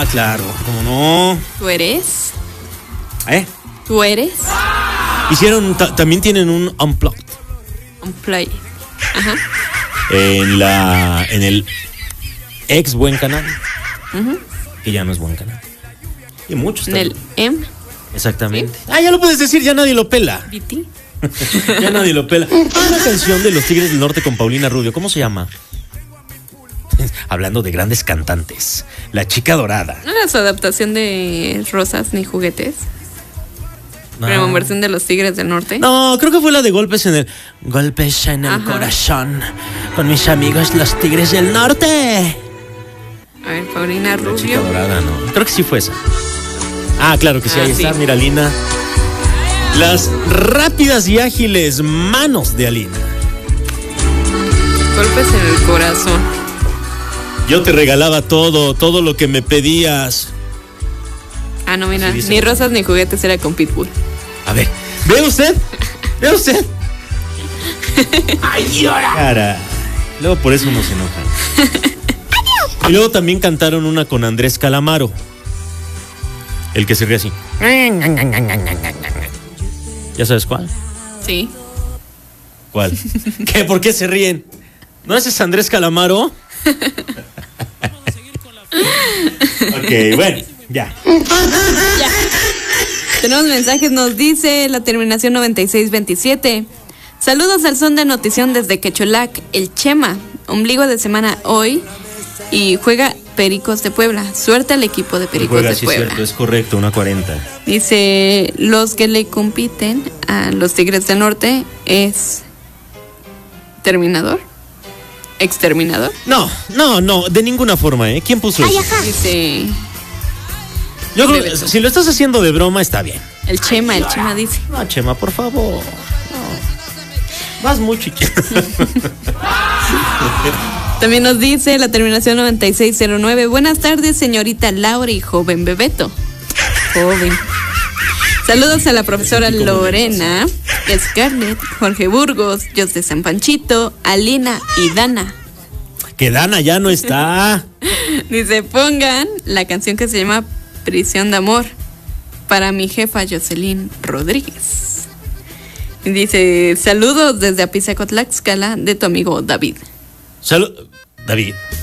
Ah, claro, ¿cómo no? ¿Tú eres? ¿Tú eres? Hicieron, también tienen un Unplugged. Unplay. Ajá. En el ex Buen Canal. Que ya no es Buen Canal. Y muchos en el M. Exactamente. ¿Sí? Ya lo puedes decir, ya nadie lo pela. ¿BT? Ya nadie lo pela. Una canción de los Tigres del Norte con Paulina Rubio, ¿cómo se llama? Hablando de grandes cantantes, La Chica Dorada. ¿No era su adaptación de Rosas ni Juguetes? ¿Pero en versión de los Tigres del Norte? No, creo que fue la de Golpes en el Corazón. Con mis amigos los Tigres del Norte. A ver, Paulina Rubio. La Chica Dorada, no. Creo que sí fue esa. Ah, claro que sí, ahí está, mira, Alina. Las rápidas y ágiles manos de Alina. Golpes en el corazón. Yo te regalaba todo lo que me pedías. Ah, no, mira, sí, ni Rosas ni Juguetes era con Pitbull. A ver, ¿ve usted? ¿Ve usted? ¡Ay, llora! Cara, luego por eso nos enojan. Y luego también cantaron una con Andrés Calamaro. El que se ríe así. ¿Ya sabes cuál? Sí. ¿Cuál? ¿Qué? ¿Por qué se ríen? ¿No ese es Andrés Calamaro? Ok, bueno, ya. Tenemos mensajes, nos dice la terminación 9627. Saludos al son de notición desde Quecholac, el Chema. Ombligo de semana hoy y juega Pericos de Puebla. Suerte al equipo de Pericos de Puebla. Cierto, es correcto, 1:40. Dice, los que le compiten a los Tigres del Norte es Terminador, Exterminador. No, de ninguna forma, ¿eh? ¿Quién puso eso? Dice, yo creo que si lo estás haciendo de broma está bien. El Chema dice. No, Chema, por favor. No. Vas mucho, Chema. También nos dice la terminación 9609. Buenas tardes, señorita Laura y joven Bebeto. Joven. Saludos a la profesora Lorena, Scarlett, Jorge Burgos, Jos de San Panchito, Alina y Dana. Que Dana ya no está. Dice, pongan la canción que se llama Prisión de Amor para mi jefa Jocelyn Rodríguez. Y dice, saludos desde Apizaco, Tlaxcala, de tu amigo David. David.